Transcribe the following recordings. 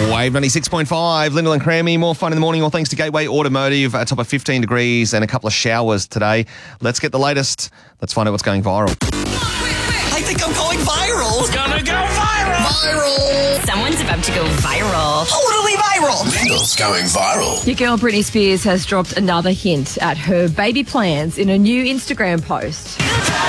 Wave 96.5, Lyndall and Crammy. More fun in the morning, all thanks to Gateway Automotive. A top of 15 degrees and a couple of showers today. Let's get the latest. Let's find out what's going viral. I think I'm going viral. It's gonna go viral. Viral. Someone's about to go viral. Totally viral. Lyndall's going viral. Your girl Britney Spears has dropped another hint at her baby plans in a new Instagram post.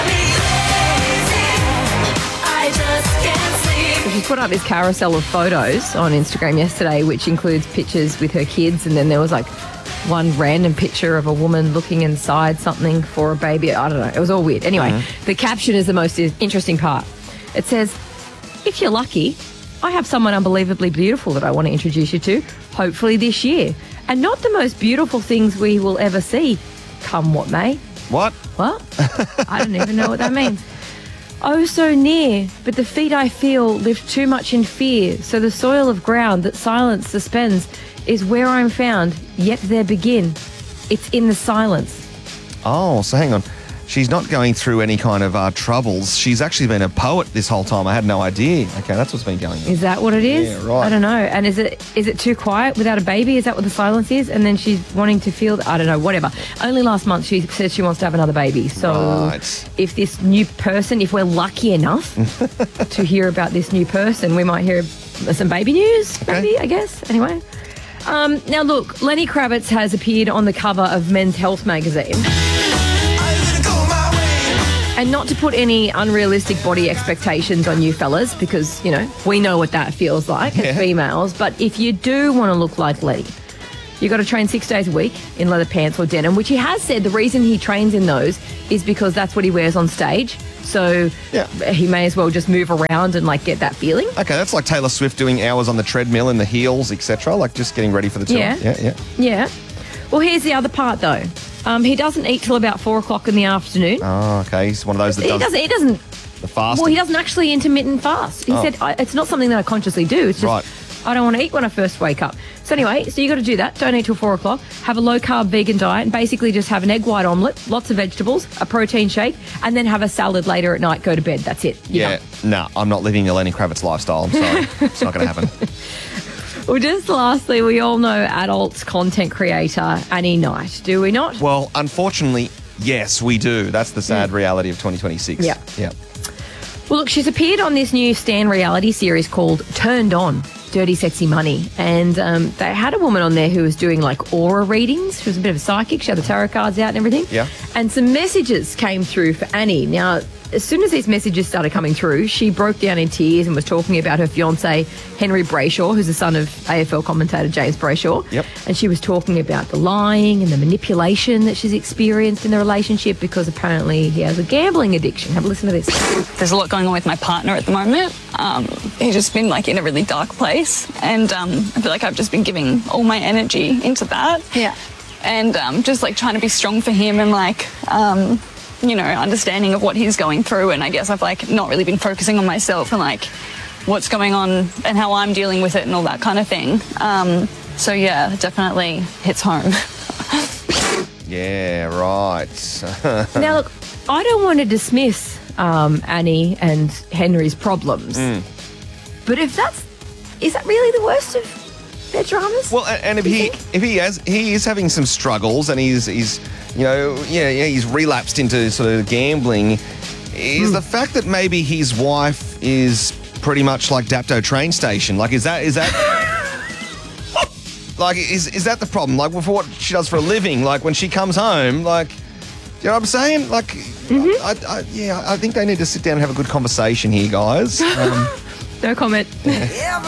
She put up this carousel of photos on Instagram yesterday, which includes pictures with her kids, and then there was like one random picture of a woman looking inside something for a baby. I don't know. It was all weird. Anyway, The caption is the most interesting part. It says, "If you're lucky, I have someone unbelievably beautiful that I want to introduce you to, hopefully this year. And not the most beautiful things we will ever see, come what may." What? What? I don't even know what that means. "Oh, so near, but the feet I feel lift too much in fear. So the soil of ground that silence suspends is where I'm found, yet there begin. It's in the silence." Oh, so hang on. She's not going through any kind of troubles. She's actually been a poet this whole time. I had no idea. Okay, that's what's been going on. Is that what it is? Yeah, right. I don't know. And is it too quiet without a baby? Is that what the silence is? And then she's wanting to feel, I don't know, whatever. Only last month she said she wants to have another baby. So Right. if this new person, if we're lucky enough to hear about this new person, we might hear some baby news, maybe, I guess. Anyway. Now, look, Lenny Kravitz has appeared on the cover of Men's Health magazine. And not to put any unrealistic body expectations on you fellas, because, you know, we know what that feels like as females. But if you do want to look like Lenny, you got to train 6 days a week in leather pants or denim, which he has said the reason he trains in those is because that's what he wears on stage. So he may as well just move around and, like, get that feeling. Okay, that's like Taylor Swift doing hours on the treadmill in the heels, etc. Like just getting ready for the tour. Yeah. Well, here's the other part, though. He doesn't eat till about 4 o'clock in the afternoon. Oh, okay. He's one of those that He doesn't. The fasting. Well, he doesn't actually intermittent fast. He said, it's not something that I consciously do. It's just, I don't want to eat when I first wake up. So anyway, so you got to do that. Don't eat till 4 o'clock. Have a low-carb vegan diet and basically just have an egg white omelette, lots of vegetables, a protein shake, and then have a salad later at night, go to bed. That's it. No, I'm not living a Lenny Kravitz lifestyle. I'm sorry. It's not going to happen. Well, just lastly, we all know adult content creator Annie Knight, do we not? Well, unfortunately, yes, we do. That's the sad reality of 2026. Yeah. Yeah. Well, look, she's appeared on this new Stan reality series called Turned On, Dirty Sexy Money. And they had a woman on there who was doing like aura readings. She was a bit of a psychic. She had the tarot cards out and everything. Yeah. And some messages came through for Annie. Now, as soon as these messages started coming through, she broke down in tears and was talking about her fiancé, Henry Brayshaw, who's the son of AFL commentator James Brayshaw. Yep. And she was talking about the lying and the manipulation that she's experienced in the relationship because apparently he has a gambling addiction. Have a listen to this. There's a lot going on with my partner at the moment. He's just been like in a really dark place, and I feel like I've just been giving all my energy into that. Yeah. And just like trying to be strong for him and like, you know, understanding of what he's going through. And I guess I've like not really been focusing on myself and like what's going on and how I'm dealing with it and all that kind of thing. So yeah, it definitely hits home. Yeah, right. Now, look, I don't want to dismiss Annie and Henry's problems, but is that really the worst of their dramas? Well, and if he is having some struggles and he's he's relapsed into sort of gambling, is the fact that maybe his wife is pretty much like Dapto train station. Like, is that like is that the problem? Like, for what she does for a living, like when she comes home, like, you know what I'm saying? Like, I think they need to sit down and have a good conversation here, guys. No comment.